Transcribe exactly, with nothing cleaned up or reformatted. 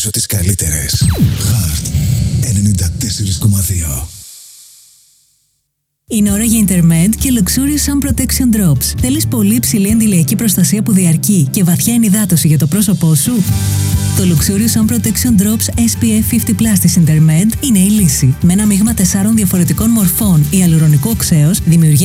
πίσω τις καλύτερες. Heart ενενήντα τέσσερα κόμμα δύο. Είναι ώρα για Intermed και Luxurious Sun Protection Drops. Θέλεις πολύ ψηλή αντιλιακή προστασία που διαρκεί και βαθιά ενυδάτωση για το πρόσωπό σου? Το Luxurious Sun Protection Drops ες πι εφ πενήντα πλας της Intermed είναι η λύση. Με ένα μείγμα τεσσάρων διαφορετικών μορφών ιαλουρονικού οξέως δημιουργεί